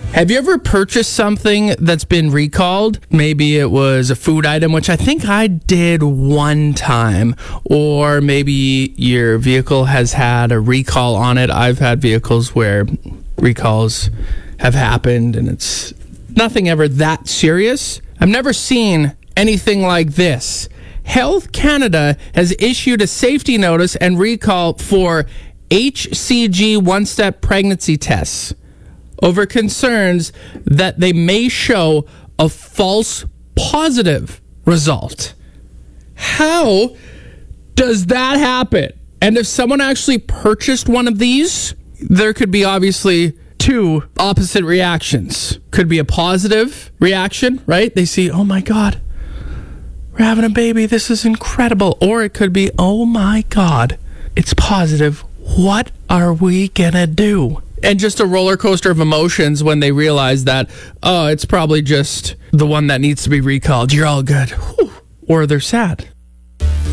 Have you ever purchased something that's been recalled? Maybe it was a food item, which I think I did one time. Or maybe your vehicle has had a recall on it. I've had vehicles where recalls have happened and it's nothing ever that serious. I've never seen anything like this. Health Canada has issued a safety notice and recall for HCG one-step pregnancy tests over concerns that they may show a false positive result. How does that happen? And if someone actually purchased one of these, there could be obviously two opposite reactions. Could be a positive reaction, right? They see, oh my God, we're having a baby. This is incredible. Or it could be, oh my God, it's positive. What are we gonna do? And just a roller coaster of emotions when they realize that, oh, it's probably just the one that needs to be recalled. You're all good. Whew. Or they're sad.